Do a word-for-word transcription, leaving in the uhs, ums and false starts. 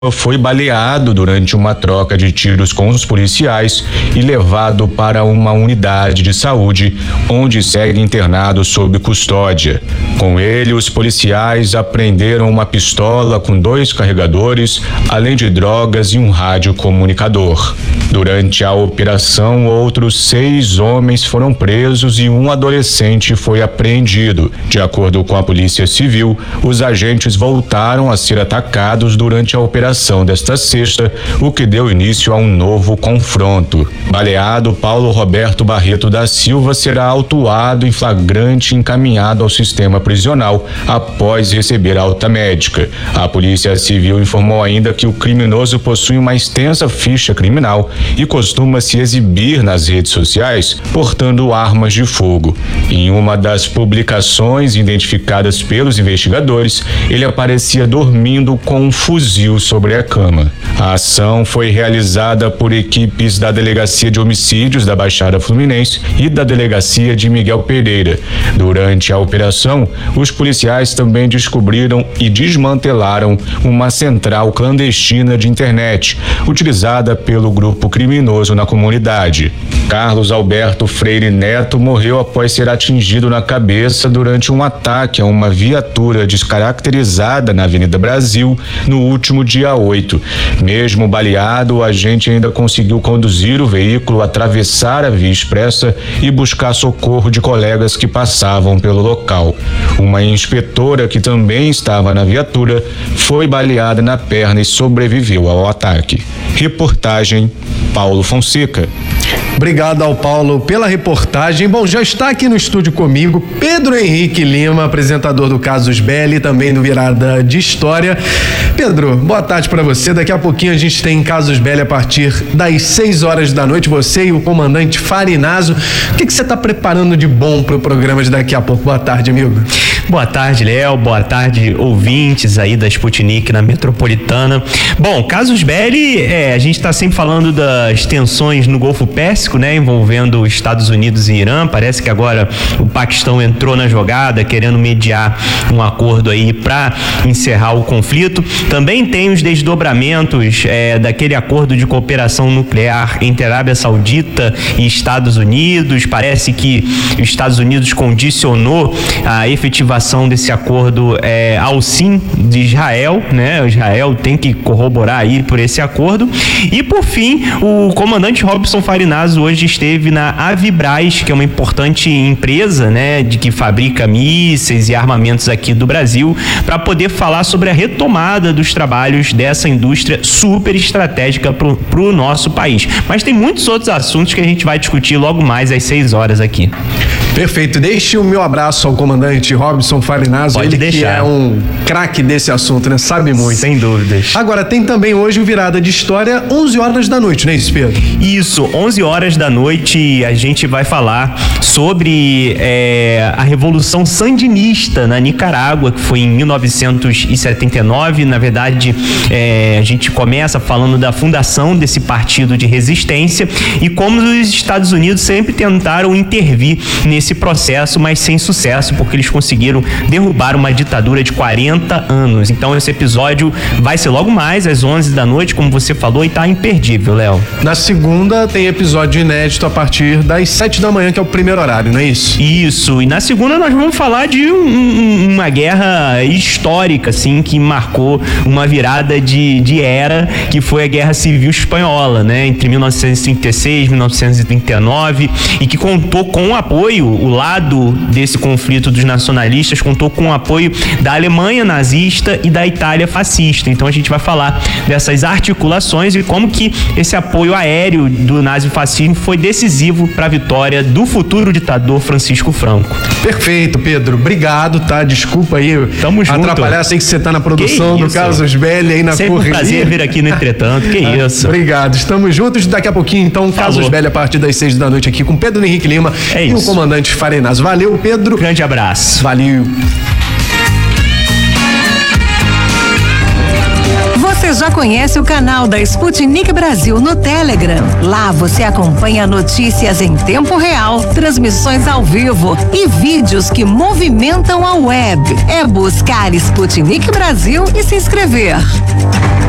foi baleado durante uma troca de tiros com os policiais e levado para uma unidade de saúde, onde segue internado sob custódia. Com ele, os policiais apreenderam uma pistola com dois carregadores, além de drogas e um radiocomunicador. Durante a operação, outros seis homens foram presos e um adolescente foi apreendido. De acordo com a Polícia Civil, os agentes voltaram a ser atacados durante a operação desta sexta, o que deu início a um novo confronto. Baleado, Paulo Roberto Barreto da Silva será autuado em flagrante e encaminhado ao sistema prisional após receber alta médica. A Polícia Civil informou ainda que o criminoso possui uma extensa ficha criminal e costuma se exibir nas redes sociais portando armas de fogo. Em uma das publicações identificadas pelos investigadores, ele aparecia dormindo com um fuzil sobre a cama. A ação foi realizada por equipes da Delegacia de Homicídios da Baixada Fluminense e da Delegacia de Miguel Pereira. Durante a operação, os policiais também descobriram e desmantelaram uma central clandestina de internet, utilizada pelo grupo criminoso na comunidade. Carlos Alberto Freire Neto morreu após ser atingido na cabeça durante um ataque a uma viatura descaracterizada na Avenida Brasil no último dia oito. Mesmo baleado, o agente ainda conseguiu conduzir o veículo, atravessar a via expressa e buscar socorro de colegas que passavam pelo local. Uma inspetora que também estava na viatura foi baleada na perna e sobreviveu ao ataque. Reportagem Paulo Fonseca. Obrigado ao Paulo pela reportagem. Bom, já está aqui no estúdio comigo Pedro Henrique Lima, apresentador do Casus Belli, também do Virada de História. Pedro, boa tarde para você. Daqui a pouquinho a gente tem Casus Belli a partir das seis horas da noite. Você e o comandante Farinazzo. O que, que você está preparando de bom para o programa de daqui a pouco? Boa tarde, amigo. Boa tarde, Léo. Boa tarde, ouvintes aí da Sputnik na Metropolitana. Bom, Casus Belli, é, a gente está sempre falando das tensões no Golfo Pérsico, né, envolvendo os Estados Unidos e Irã. Parece que agora o Paquistão entrou na jogada, querendo mediar um acordo aí para encerrar o conflito. Também tem os desdobramentos é, daquele acordo de cooperação nuclear entre Arábia Saudita e Estados Unidos. Parece que os Estados Unidos condicionou a efetivação desse acordo é, ao sim de Israel, né? O Israel tem que corroborar aí por esse acordo. E por fim, o comandante Robson Farinazzo hoje esteve na Avibraz, que é uma importante empresa, né, de que fabrica mísseis e armamentos aqui do Brasil, para poder falar sobre a retomada dos trabalhos dessa indústria super estratégica para o nosso país. Mas tem muitos outros assuntos que a gente vai discutir logo mais às seis horas aqui. Perfeito. Deixe o meu abraço ao comandante Robson Farinazzo, Pode ele deixar. que é um craque desse assunto, né? Sabe muito. Sem dúvidas. Agora, tem também hoje o Virada de História, onze horas da noite, não é isso, Pedro? Isso, onze horas da noite a gente vai falar sobre é, a Revolução Sandinista na Nicarágua, que foi em mil novecentos e setenta e nove. Na verdade, é, a gente começa falando da fundação desse partido de resistência e como os Estados Unidos sempre tentaram intervir nesse processo, mas sem sucesso, porque eles conseguiram derrubar uma ditadura de quarenta anos. Então esse episódio vai ser logo mais às onze da noite, como você falou, e tá imperdível, Léo. Na segunda tem episódio inédito a partir das sete da manhã, que é o primeiro horário, não é isso? Isso, e na segunda nós vamos falar de um, um, uma guerra histórica, assim, que marcou uma virada de, de era, que foi a Guerra Civil Espanhola, né, entre mil novecentos e trinta e seis e mil novecentos e trinta e nove, e que contou com o apoio, o lado desse conflito dos nacionalistas contou com o apoio da Alemanha nazista e da Itália fascista. Então a gente vai falar dessas articulações e como que esse apoio aéreo do nazifascismo foi decisivo para a vitória do futuro ditador Francisco Franco. Perfeito, Pedro. Obrigado, tá? Desculpa aí Tamo junto. atrapalhar. Sei que você tá na produção do Casus Belli aí na Sempre correria. um prazer vir aqui no Entretanto. Que isso. Obrigado. Estamos juntos. Daqui a pouquinho, então, Casus Belli a partir das seis da noite aqui com Pedro Henrique Lima é e isso. o comandante Farinazzo. Valeu, Pedro. Grande abraço. Valeu. Você já conhece o canal da Sputnik Brasil no Telegram. Lá você acompanha notícias em tempo real, transmissões ao vivo e vídeos que movimentam a web. É buscar Sputnik Brasil e se inscrever.